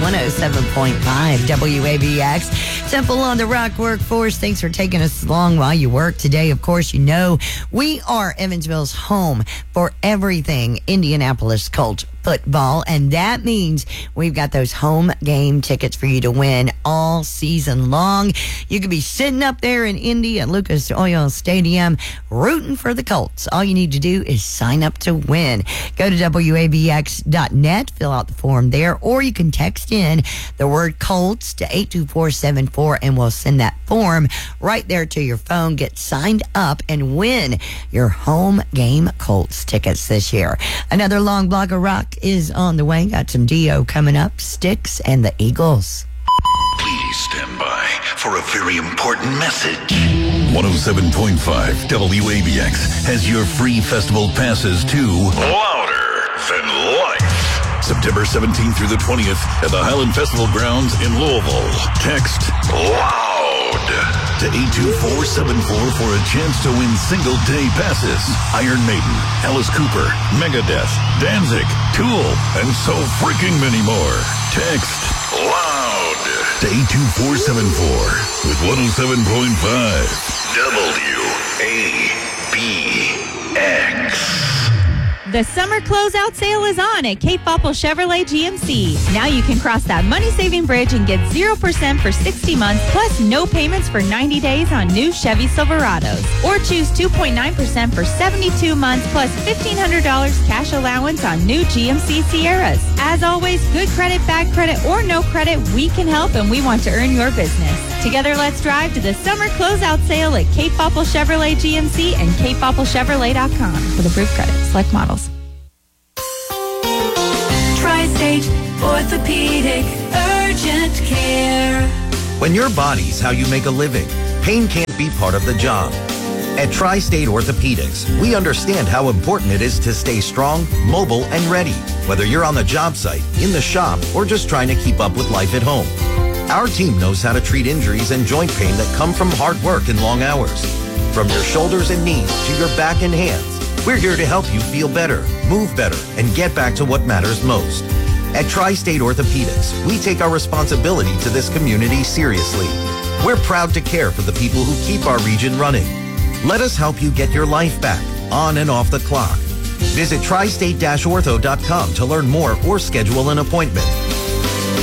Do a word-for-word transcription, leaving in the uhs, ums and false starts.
one oh seven point five W A B X. Temple on the Rock Workforce. Thanks for taking us along while you work today. Of course, you know we are Evansville's home for everything Indianapolis Colts football, and that means we've got those home game tickets for you to win all season long. You could be sitting up there in Indy at Lucas Oil Stadium rooting for the Colts. All you need to do is sign up to win. Go to W A B X dot net, fill out the form there, or you can text in the word Colts to eight two four seven four, and we'll send that form right there to your phone. Get signed up and win your home game Colts tickets this year. Another long block of rock is on the way. Got some Dio coming up, Styx and the Eagles. Please stand by for a very important message. one oh seven point five W A B X has your free festival passes to Louder Than Life. September seventeenth through the twentieth at the Highland Festival grounds in Louisville. Text LOUD to eight two four seven four for a chance to win single-day passes. Iron Maiden, Alice Cooper, Megadeth, Danzig, Tool, and so freaking many more. Text LOUD to eight two four seven four with one oh seven point five W A B X. The summer closeout sale is on at Cape Popple Chevrolet G M C. Now you can cross that money-saving bridge and get zero percent for sixty months, plus no payments for ninety days on new Chevy Silverados. Or choose two point nine percent for seventy-two months, plus fifteen hundred dollars cash allowance on new G M C Sierras. As always, good credit, bad credit, or no credit, we can help, and we want to earn your business. Together, let's drive to the summer closeout sale at Cape Popple Chevrolet G M C and cape popple chevrolet dot com for the approved credit. Select models. Tri-State Orthopedic Urgent Care. When your body's how you make a living, pain can't be part of the job. At Tri-State Orthopedics, we understand how important it is to stay strong, mobile, and ready, whether you're on the job site, in the shop, or just trying to keep up with life at home. Our team knows how to treat injuries and joint pain that come from hard work and long hours. From your shoulders and knees to your back and hands, we're here to help you feel better, move better, and get back to what matters most. At Tri-State Orthopedics, we take our responsibility to this community seriously. We're proud to care for the people who keep our region running. Let us help you get your life back, on and off the clock. Visit tri state dash ortho dot com to learn more or schedule an appointment.